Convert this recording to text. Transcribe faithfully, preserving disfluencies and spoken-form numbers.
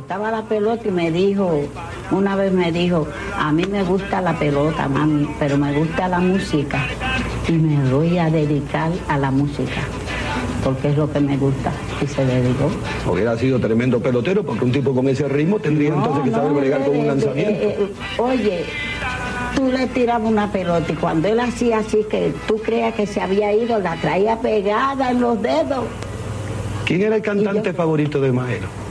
gustaba la pelota y me dijo, una vez me dijo, a mí me gusta la pelota, mami, pero me gusta la música y me voy a dedicar a la música, porque es lo que me gusta, y se dedicó. Hubiera sido tremendo pelotero, porque un tipo con ese ritmo tendría no, entonces que no, saber bregar con un lanzamiento. Eh, eh, oye, tú le tirabas una pelota y cuando él hacía así que tú creas que se había ido, la traía pegada en los dedos. ¿Quién era el cantante yo, favorito de Majero?